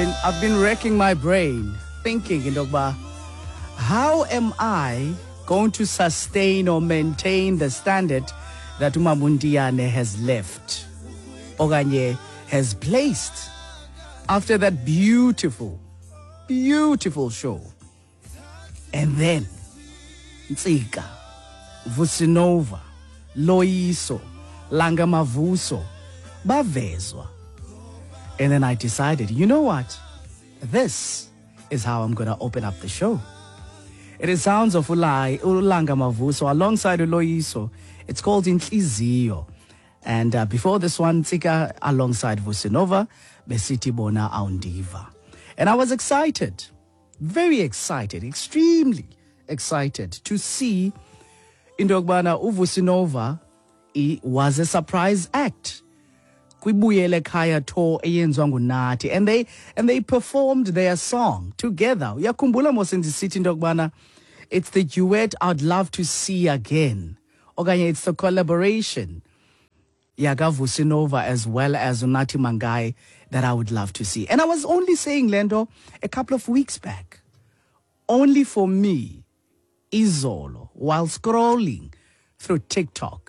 I've been racking my brain thinking Indogba, how am I going to sustain or maintain the standard that Umamundiane has left, Oganye has placed after that beautiful show. And then Ntsika, Vusinova, Loyiso, Langamavuso, bavezwa. And then I decided, you know what? This is how I'm going to open up the show. It is sounds of Langamavuso alongside Loyiso. It's called Inhliziyo. And before this one, Tsika alongside Vusinova, Besiti Bona Aundiva. And I was excited, very excited, extremely excited to see Indogbana Vusinova. It was a surprise act. Kwibuyele Kaya tour eyenzwa nguNathi, and they performed their song together. Uyakumbula mos in the city Ndokubana, it's the duet I'd love to see again. Okanye it's the collaboration Yaga Vusinova as well as Unathi Mangai that I would love to see. And I was only saying, Lendo, a couple of weeks back, only for me, Izolo, while scrolling through TikTok,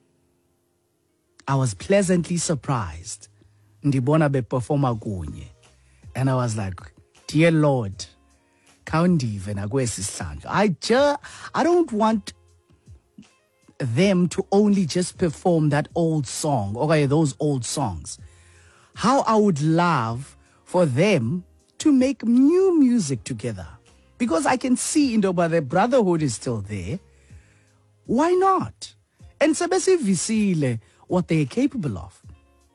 I was pleasantly surprised. Ndibona be performa kunye. And I was like, dear Lord, kaundive na kwesihlandlo. I don't want them to only just perform that old song, okay, those old songs. How I would love for them to make new music together. Because I can see Indoba, the brotherhood is still there. Why not? And sebesi visile what they're capable of.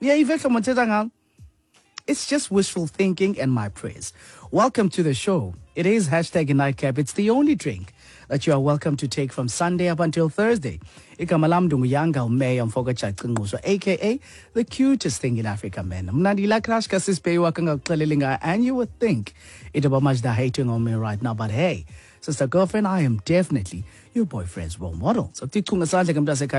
It's just wishful thinking and my praise. Welcome to the show. It is hashtag Nightcap. It's the only drink that you are welcome to take from Sunday up until Thursday. Ikamalam Dunguyanga May Mfoga aka the cutest thing in Africa, man. Mnadila Krashka Sispewa Kanga, and you would think it about much the hating on me right now, but hey, sister girlfriend, I am definitely your boyfriend's role model. So thank you very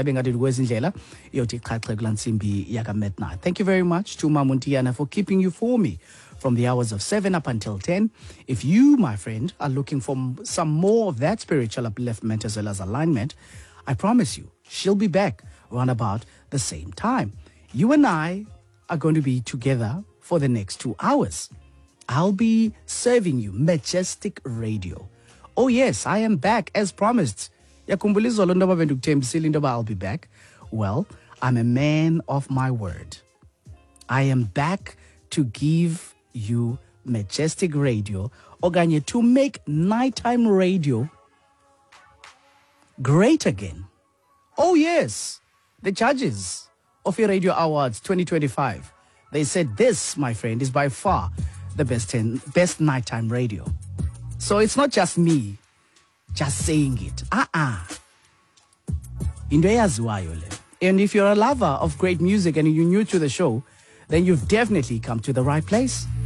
much to Mamundiana for keeping you for me from the hours of 7 up until 10. If you, my friend, are looking for some more of that spiritual upliftment as well as alignment, I promise you, she'll be back around about the same time. You and I are going to be together for the next 2 hours. I'll be serving you Majestic Radio. Oh yes, I am back as promised. I'll be back. Well, I'm a man of my word. I am back to give you Majestic Radio, Oganye, to make nighttime radio great again. Oh yes, the judges of your Radio Awards 2025, they said this, my friend, is by far the best nighttime radio. So it's not just me just saying it. And if you're a lover of great music and you're new to the show, then you've definitely come to the right place.